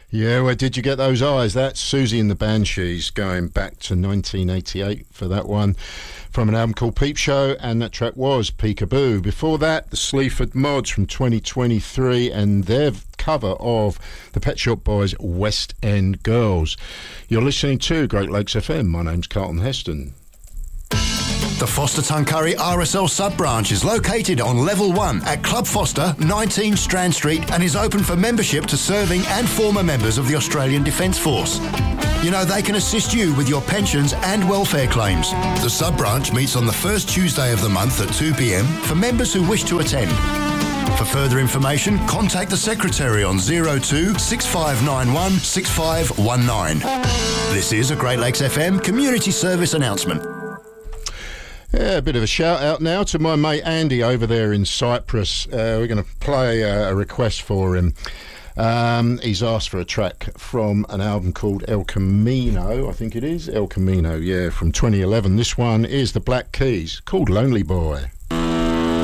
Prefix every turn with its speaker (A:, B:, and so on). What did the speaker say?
A: Yeah, where did you get those eyes? That's Susie and the Banshees, going back to 1988 for that one, from an album called Peep Show, and that track was Peekaboo. Before that, the Sleaford Mods from 2023 and their cover of the Pet Shop Boys' West End Girls. You're listening to Great Lakes FM. My name's Carlton Heston.
B: The Foster Tuncurry RSL sub-branch is located on Level 1 at Club Foster, 19 Strand Street, and is open for membership to serving and former members of the Australian Defence Force. You know, they can assist you with your pensions and welfare claims. The sub-branch meets on the first Tuesday of the month at 2 p.m. for members who wish to attend. For further information, contact the Secretary on 02 6591 6519. This is a Great Lakes FM community service announcement.
A: Yeah, a bit of a shout out now to my mate Andy over there in Cyprus. We're going to play a request for him. He's asked for a track from an album called El Camino, I think it is. El Camino, yeah, from 2011. This one is the Black Keys, called Lonely Boy.